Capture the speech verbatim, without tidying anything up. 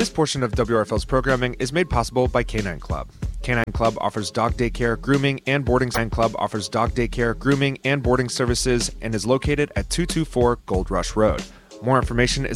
This portion of W R F L's programming is made possible by Canine Club. Canine Club offers dog daycare, grooming, and boarding. Canine Club offers dog daycare, grooming, and boarding services and is located at two two four Gold Rush Road. More information is